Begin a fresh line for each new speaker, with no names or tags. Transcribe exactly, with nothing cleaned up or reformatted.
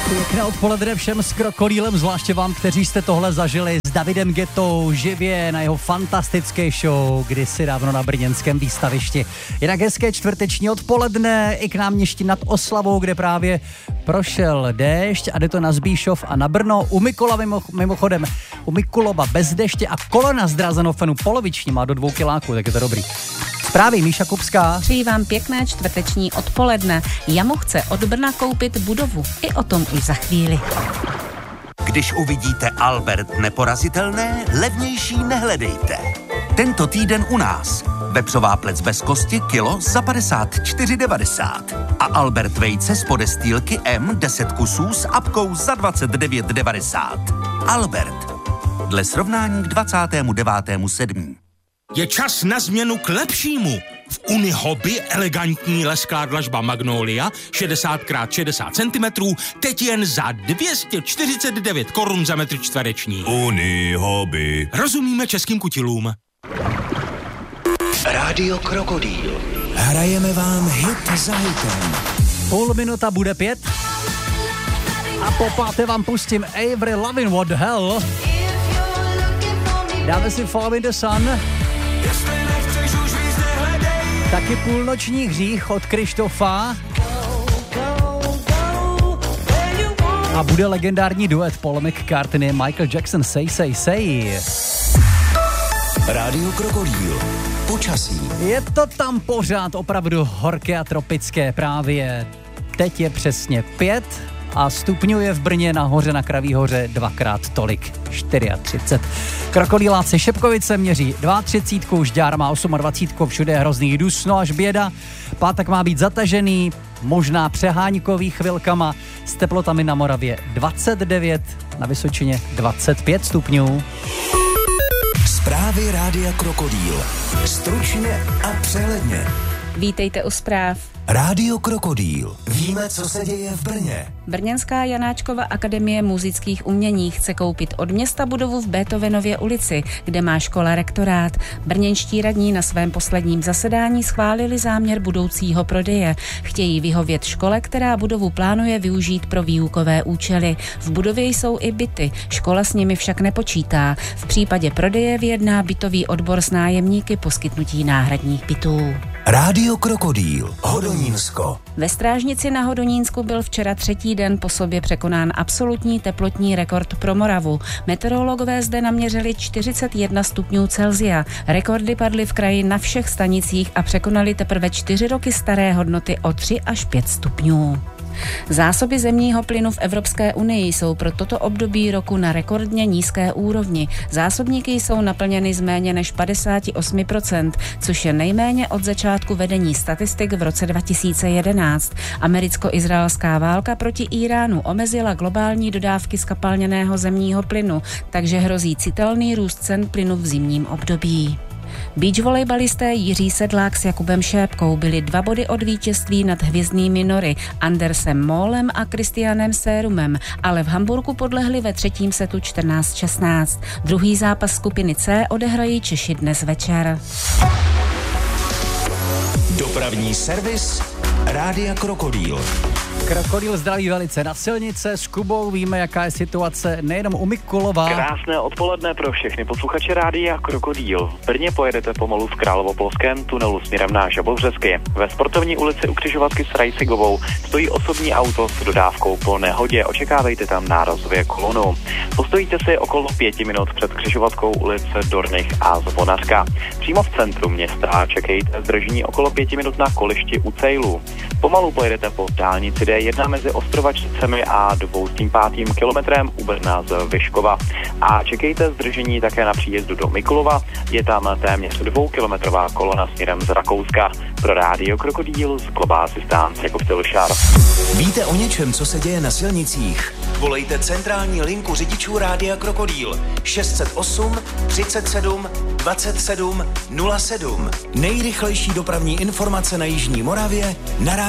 Pěkné odpoledne všem s Krokodýlem, zvláště vám, kteří jste tohle zažili s Davidem Gettou živě na jeho fantastické show kdysi dávno na brněnském výstavišti. Jinak hezké čtvrteční odpoledne i k náměstí nad Oslavou, kde právě prošel déšť a jde to na Zbíšov a na Brno. U Mikola mimo, mimochodem, u Mikulova bez deště a kolona zdrázenou fenu poloviční má do dvou kiláků, tak je to dobrý. Zprávy Míša Kupská.
Přeji vám pěkné čtvrteční odpoledne. Jamu chce od Brna koupit budovu. I o tom už za chvíli.
Když uvidíte Albert neporazitelné, levnější nehledejte. Tento týden u nás. Vepřová plec bez kosti kilo za padesát čtyři devadesát. A Albert vejce z podestýlky M deset kusů s apkou za dvacet devět devadesát. Albert. Dle srovnání k dvacátému devátému sedmého
Je čas na změnu k lepšímu. V Unihobby elegantní lesklá dlažba Magnolia šedesát krát šedesát centimetrů teď jen za dvě stě čtyřicet devět korun za metr čtvereční.
Unihobby.
Rozumíme českým kutilům.
Rádio Krokodýl. Hrajeme vám hit za hitem.
Půl minuta bude pět. A po páté vám pustím Avery Lavigne, What the Hell. Dáme si Fall in the Sun. Taky Půlnoční hřích od Krištofa. A bude legendární duet Paul McCartney, Michael Jackson, Say, Say, Say.
Rádio Krokodýl. Počasí.
Je to tam pořád opravdu horké a tropické právě. Teď je přesně pět a stupňů je v Brně nahoře na Kraví hoře dvakrát tolik, třicet čtyři. Krokodýláci Šepkovice měří třicet dva, Žďár má dvacet osm, všude je hrozný dusno až běda. Pátek má být zatažený, možná přeháňkový chvilkama, s teplotami na Moravě dvacet devět, na Vysočině dvacet pět stupňů.
Zprávy Rádia Krokodýl. Stručně a přehledně.
Vítejte u zpráv.
Rádio Krokodýl. Víme, co se děje v Brně.
Brněnská Janáčkova akademie muzických umění chce koupit od města budovu v Beethovenově ulici, kde má škola rektorát. Brněnští radní na svém posledním zasedání schválili záměr budoucího prodeje. Chtějí vyhovět škole, která budovu plánuje využít pro výukové účely. V budově jsou i byty, škola s nimi však nepočítá. V případě prodeje vyjedná bytový odbor s nájemníky poskytnutí náhradních bytů.
Rádio Krokodýl. Hodonínsko.
Ve Strážnici na Hodonínsku byl včera třetí den po sobě překonán absolutní teplotní rekord pro Moravu. Meteorologové zde naměřili čtyřicet jedna stupňů Celsia. Rekordy padly v kraji na všech stanicích a překonaly teprve čtyři roky staré hodnoty o tři až pět stupňů. Zásoby zemního plynu v Evropské unii jsou pro toto období roku na rekordně nízké úrovni. Zásobníky jsou naplněny z méně než padesát osm procent, což je nejméně od začátku vedení statistik v roce dva tisíce jedenáct. Americko-izraelská válka proti Íránu omezila globální dodávky zkapalněného zemního plynu, takže hrozí citelný růst cen plynu v zimním období. Beach volejbalisté Jiří Sedlák s Jakubem Šépkou byli dva body od vítězství nad hvězdnými Nory, Andersem Mólem a Kristianem Sérumem, ale v Hamburku podlehli ve třetím setu čtrnáct šestnáct. Druhý zápas skupiny C odehrají Češi dnes večer.
Dopravní servis Rádia Krokodýl.
Krokodýl zdraví velice na silnice, s Kubou víme, jaká je situace nejenom u Mikulova.
Krásné odpoledne pro všechny posluchače Rádia Krokodýl. V Brně pojedete pomalu v Královopolském tunelu směrem na Žabovřesky. Ve Sportovní ulici u křižovatky s Rajcigovou stojí osobní auto s dodávkou po nehodě, očekávejte tam nárazově kolonu. Postojíte si okolo pěti minut před křižovatkou ulice Dorných a Zvonařka. Přímo v centru města čekejte zdržení okolo pěti minut na kolišti u Cejlu. Pomalu pojedete po dálnici D jedna mezi Ostrovačicemi a dvoustým pátým kilometrem u Brna z Vyškova. A čekejte zdržení také na příjezdu do Mikulova, je tam téměř dvoukilometrová kolona směrem z Rakouska. Pro Rádio Krokodýl z Klobásy stán Jakub Tilšar.
Víte o něčem, co se děje na silnicích? Volejte centrální linku řidičů Rádia Krokodýl šest set osm třicet sedm dvacet sedm nula sedm. Nejrychlejší dopravní informace na jižní Moravě na